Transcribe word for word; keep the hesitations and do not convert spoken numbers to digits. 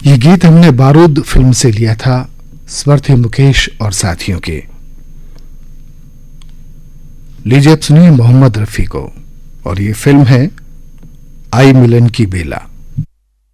ये गीत हमने बारूद फिल्म से लिया था, स्वर थे मुकेश और साथियों के। लीजिए अब सुनिए मोहम्मद रफी को, और ये फिल्म है आई मिलन की बेला।